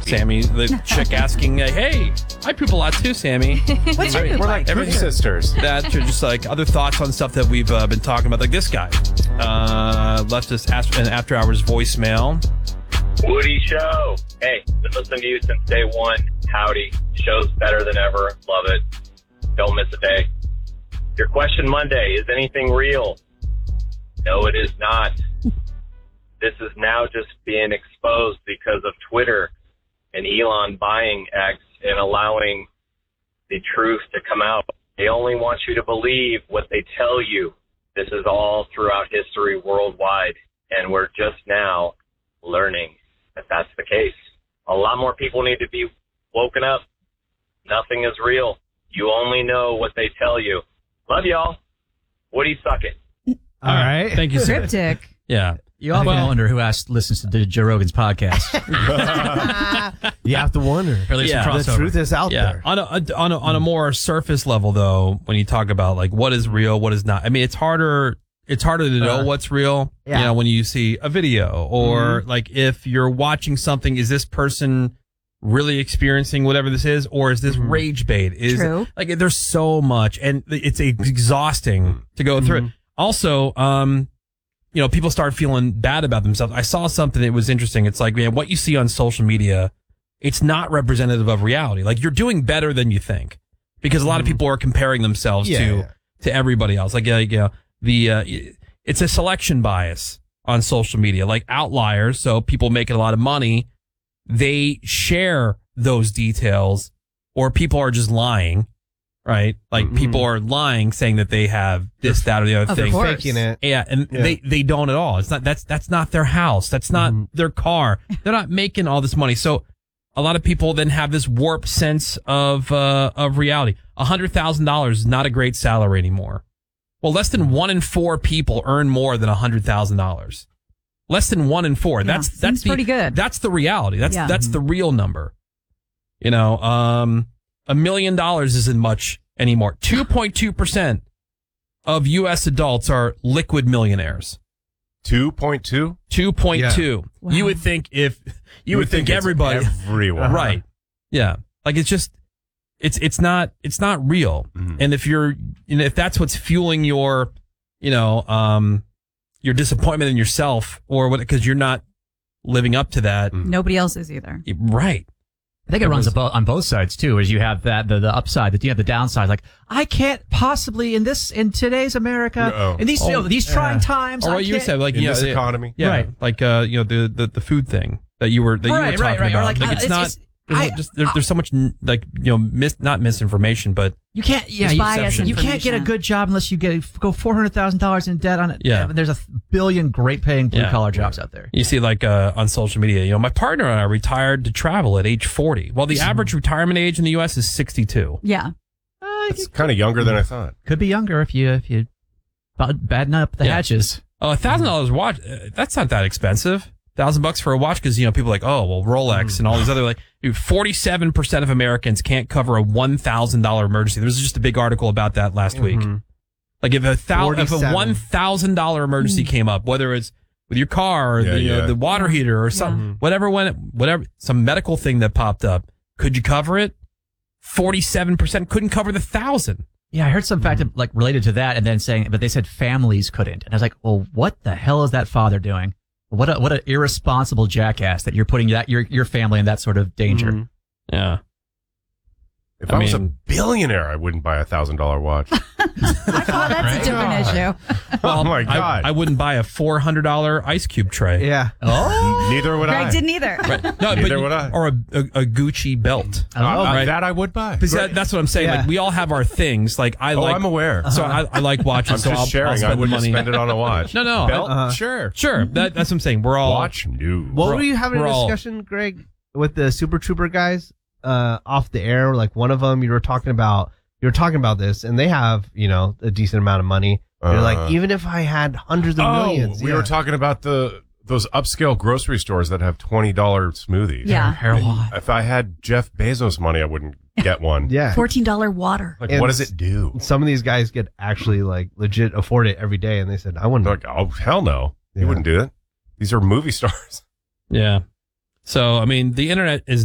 Sammy, the chick asking, hey, I poop a lot too, Sammy. What's your poop like? We're like sisters. That or just like other thoughts on stuff that we've been talking about. Like this guy left us an after hours voicemail. Woody Show. Hey, been listening to you since day one. Howdy. Show's better than ever. Love it. Don't miss a day. Your question Monday, is anything real? No, it is not. This is now just being exposed because of Twitter and Elon buying X and allowing the truth to come out. They only want you to believe what they tell you. This is all throughout history worldwide, and we're just now learning that that's the case. A lot more people need to be woken up. Nothing is real. You only know what they tell you. Love y'all. Woody, suck it. All right. Thank you, sir. Cryptic. Yeah. You often wonder who listens to Joe Rogan's podcast. You have to wonder. Or at least The truth is out there. On a more surface level, though, when you talk about like what is real, what is not. I mean, it's harder to know what's real. Yeah. You know, when you see a video or like if you're watching something, is this person really experiencing whatever this is, or is this rage bait? True. Like there's so much, and it's exhausting to go through it. Also, you know, people start feeling bad about themselves. I saw something that was interesting. It's like, man, what you see on social media, it's not representative of reality. Like you're doing better than you think, because a lot of people are comparing themselves to everybody else. Like, it's a selection bias on social media, like outliers. So people making a lot of money, they share those details, or people are just lying, right? Like people are lying, saying that they have this, that, or the other thing. Course. Faking it. Yeah, and they don't at all. It's not that's not their house. That's not their car. They're not making all this money. So a lot of people then have this warped sense of reality. $100,000 is not a great salary anymore. Well, less than 1 in 4 people earn more than $100,000. Less than 1 in 4. Yeah, That's pretty good. That's the reality. That's the real number. You know, $1 million isn't much anymore. 2.2% of U.S. adults are liquid millionaires. 2.2? 2.2. Wow. You would think you would think it's everybody, everyone. right? Yeah, like it's just it's not real. And if that's what's fueling your your disappointment in yourself, or what, because you're not living up to that, Nobody else is either. right? I think it runs on both sides too, as you have that the upside, that you have the downside. Like, I can't possibly in today's America, in these trying times. Or I what you can't- said, like In this economy. yeah, Right. like the food thing that you were talking about. Or like, Like, it's it's- not. There's so much not misinformation, but You can't, bias you can't get a information. good job unless you go $400,000 in debt on it. Yeah. There's a billion great paying blue collar jobs out there. you see, like on social media, my partner and I retired to travel at age 40. Well, the average retirement age in the U.S. is 62. Yeah. It's kind of younger than I thought. Could be younger if you batten up the hatches. Oh, $1,000 watch. That's not that expensive. $1,000 for a watch, because people are like, oh well, Rolex and all these other, like, 47% of Americans can't cover a $1,000 emergency. There was just a big article about that last week. Like if a $1,000 emergency came up, whether it's with your car or the water heater or something, whatever, some medical thing that popped up, could you cover it? 47% couldn't cover the 1,000. Yeah, I heard some fact like related to that, and then but they said families couldn't, and I was like, well, what the hell is that father doing? What an irresponsible jackass that you're putting your family in that sort of danger. Yeah. If I was a billionaire, I wouldn't buy a $1,000 watch. That's a different issue. Well, Oh my God. I wouldn't buy a $400 ice cube tray. Yeah. Oh, Neither would Greg I. didn't either. No, Neither would I. Or a Gucci belt. Right. That I would buy. Because that's what I'm saying. Yeah. Like, we all have our things. Like I'm aware. So I like watches. I'm so just I'll sharing. spend I wouldn't money. spend it on a watch. No. Belt? Sure. Sure. That's what I'm saying. We're all Watch? No. What were you having we're a all- discussion, Greg, with the Super Trooper guys off the air? Like one of them, you were talking about this, and they have a decent amount of money. You're like, even if I had hundreds of millions, we were talking about those upscale grocery stores that have $20 smoothies. Yeah. If I had Jeff Bezos money, I wouldn't get one. Yeah. $14 water. Like, And what does it do? Some of these guys could actually like legit afford it every day, and they said, I wouldn't. Like, oh, hell no. You Yeah. wouldn't do that. These are movie stars. Yeah. So, I mean, the internet is